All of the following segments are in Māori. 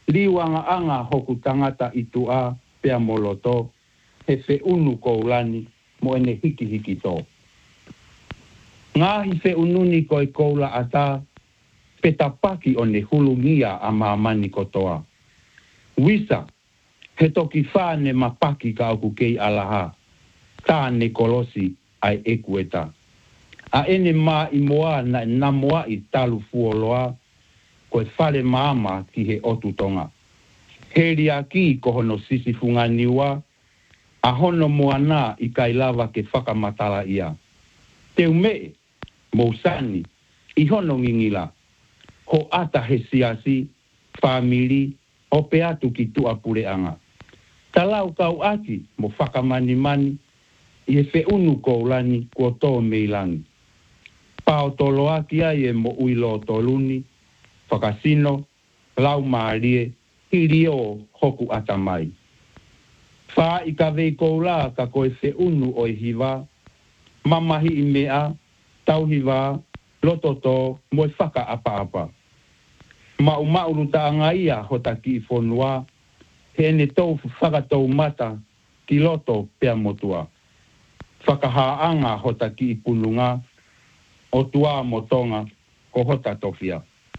liwanga anga hoku tangata itua pea moloto, he fe unu koulani mo ene hiki hiki to. Ngahi fe ununi koi koula ata, petapaki o ne hulungia a maamani kotoa. Wisa, he toki whāne mapaki ka au kei alaha, tā ne kolosi ai ekueta. A ene mā i moa na namoa i talu fuoloa, koe whare maama ki he otutonga. Heri a ki kohono sisi funganiwa, a hono moana i kai lava ke whakamatala ia. Te ume, mousani, i hono ngingila, ho ata he siasi, whamiri, o pe atu ki tua pureanga. Talau kau ati mo whakamani mani, i he fe unu koulani kua tō meilangi. Pao tolo aki ai e mo uilo toluni, whakasino, lau maarie, hiri o hoku atamai. Wha i ka vei koula ka koe fe unu o i hiva, mamahi i mea, tau hiva, lototo, mo i whaka apa-apa. Mau ta anga ia hota ki i whonua, he ne tau whakatou mata ki loto pea motua. Whakahaanga hota ki i pununga, o tua motonga ko hota tofia.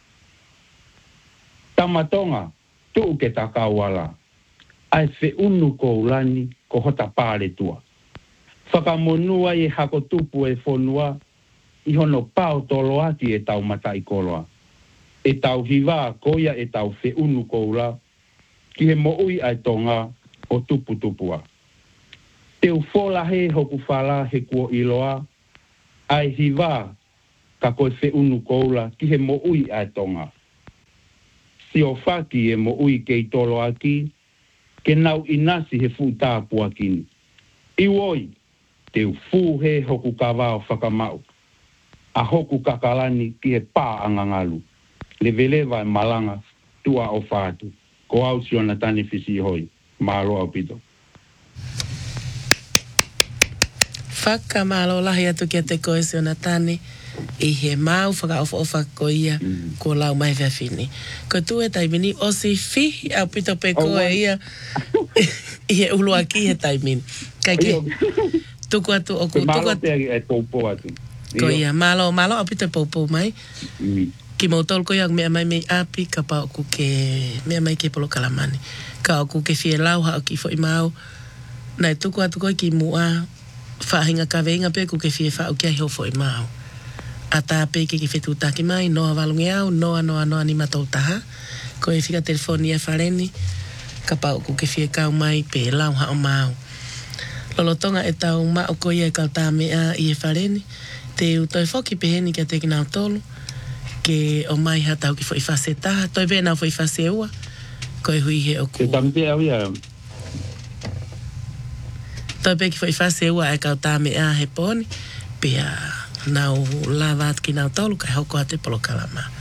Tamatonga, tuu ke takawala, ai fe unu ko ulani ko hota pāre tua. Whakamonua i hako tupu e whonua, i hono pao tolo ati e tau mata i koloa. E tau hiva koia e tau fe unu koula, ki he moui ai tonga o tupu tupua. Te ufola he hoku whala he kua iloa, ai hiva ka koe fe unu koula ki he moui ai tonga. Si o whaki e moui kei tolo aki, ke nau inasi he fu tāpua kini. Iwoi, te ufu he hoku kawao whakamau, a hoku kakalani ki he pā angangalu. Leveleva e malanga tua o whātu. Ko au si ona tani fisi hoi. Mālo au pito. Whaka mālo lahi atu kia te koe si ona tani. I he mau whaka ofa ko ia. Ko lau mai whiawhini. Ko tu e taimini o si fihi au pito pe koe ia. I he ulua ki he taimini. Kai ke. Tuku atu oku. Mālo te e taupo atu. Ko ia mālo au pito paupo mai. Ki mau tolu koe mea mai mei api ka pa oku ke mea mai ke polo kalamani. Ka oku ke fie lau hao ki fo i mau. Nai tuku atu koe ki mua whahinga ka veinga pe ku ke fie whao kia heo fo i mau. A tā pe ke whetu taki mai, noa walungi au, noa ni matau taha. Koe whika telefonia whareni, ka pa oku ke fie kau mai pe lau hao mau. Lolotonga e tau mao koe e kau tā mea i e whareni. Te utoi whoki peheni kia te ki nao tolu. Ke o mai ha tau ki fo i whase taha. Toi vena fo i whase ua. Koe hui he oku. Te tampe au ia. Toi pe ki fo i whase ua e kau tā mea he poni. Pea nau lavat ki nau tolu kai hoko ate polo kalama.